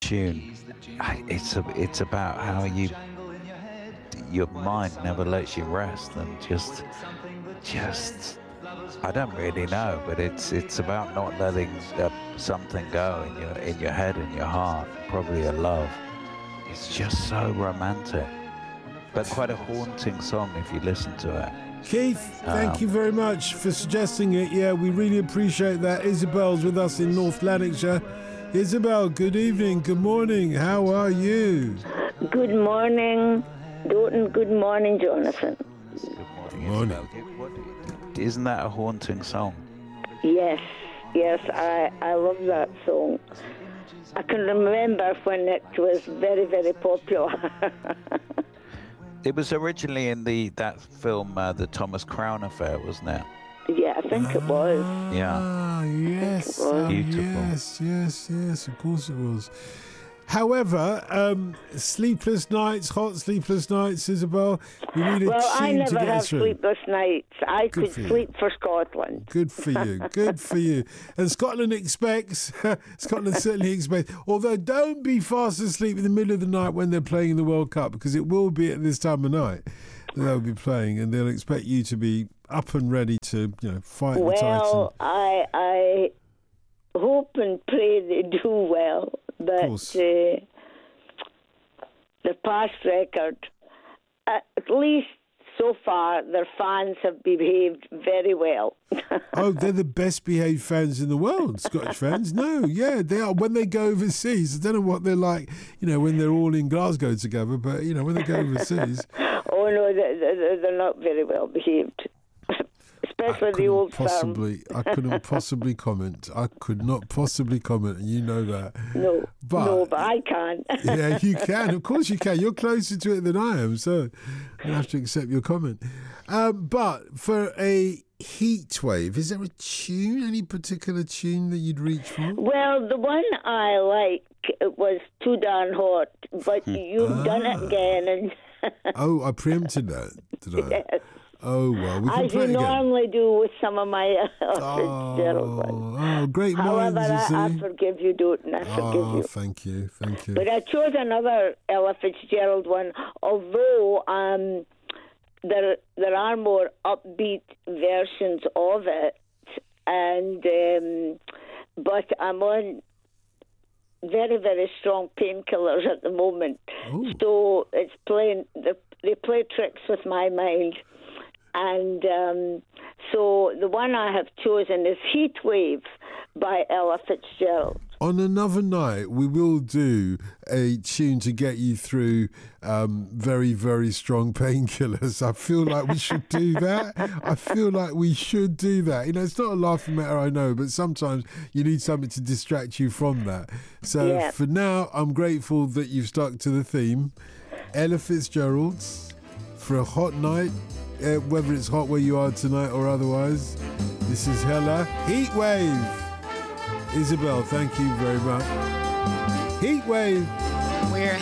tune. It's about how your mind never lets you rest, and just I don't really know, but it's about not letting something go in your head and your heart, probably a love. It's just so romantic, but quite a haunting song if you listen to it. Keith, thank you very much for suggesting it. Yeah, we really appreciate that. Isabel's with us in North Lanarkshire. Isabel, good evening, good morning. How are you? Good morning, Dalton. Good morning, Jonathan. Good morning. Isn't that a haunting song? Yes, I love that song. I can remember when it was very, very popular. It was originally in that film, The Thomas Crown Affair, wasn't it? Yeah, I think it was. Yeah. Yes. Beautiful. Yes, of course it was. However, sleepless nights, hot sleepless nights, Isabel. We need a I tune never to get have through. sleepless nights. I Good could for you. sleep for Scotland. Good for you. Good for you. And Scotland certainly expects, although don't be fast asleep in the middle of the night when they're playing in the World Cup, because it will be at this time of night that they'll be playing, and they'll expect you to be up and ready to, fight the Titan. Well, I hope and pray they do well, but the past record, at least so far, their fans have behaved very well. Oh, they're the best behaved fans in the world, Scottish fans. No, yeah, they are. When they go overseas, I don't know what they're like, when they're all in Glasgow together, but, when they go overseas. Oh, no, they're not very well behaved. Especially the old firm. I couldn't possibly comment. I could not possibly comment, and you know that. No, but I can. Yeah, you can. Of course you can. You're closer to it than I am, so I have to accept your comment. But for a heat wave, is there a tune, any particular tune that you'd reach for? Well, the one I like was Too Darn Hot, but you've done it again. Oh, I preempted that, did I? Yes. Oh, well, we can as play you it again. normally do with some of my Fitzgerald ones. Oh, great minds, However, you see. I forgive you, Dalton. I forgive you. Thank you. But I chose another Ella Fitzgerald one, although there are more upbeat versions of it, and but I'm on very, very strong painkillers at the moment. Ooh. So it's playing. They play tricks with my mind. And so the one I have chosen is Heat Wave by Ella Fitzgerald. On another night, we will do a tune to get you through very, very strong painkillers. I feel like we should do that. It's not a laughing matter, I know, but sometimes you need something to distract you from that. So For now, I'm grateful that you've stuck to the theme. Ella Fitzgerald's for a hot night. Whether it's hot where you are tonight or otherwise, this is Hella Heat Wave. Isabel, thank you very much. Heat Wave. We're